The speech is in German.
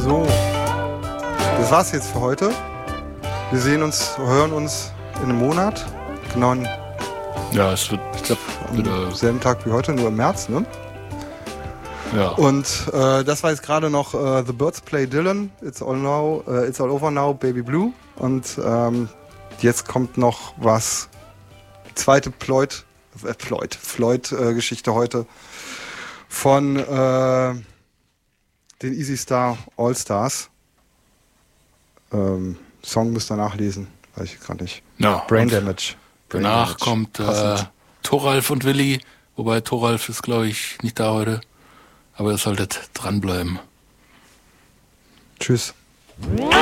So, das war's jetzt für heute. Wir hören uns in einem Monat. Genau. Ja, es wird, ich glaube, am selben Tag wie heute, nur im März, ne? Ja. Und das war jetzt gerade noch The Birds Play Dylan, It's All Over Now, Baby Blue. Und jetzt kommt noch was, die zweite Floyd-Geschichte heute von den Easy Star All Stars. Song müsst ihr nachlesen, weiß ich gerade nicht. Ja, Brain Damage. Danach kommt Thoralf und Willi, wobei Thoralf ist, glaube ich, nicht da heute. Aber ihr solltet dranbleiben. Tschüss.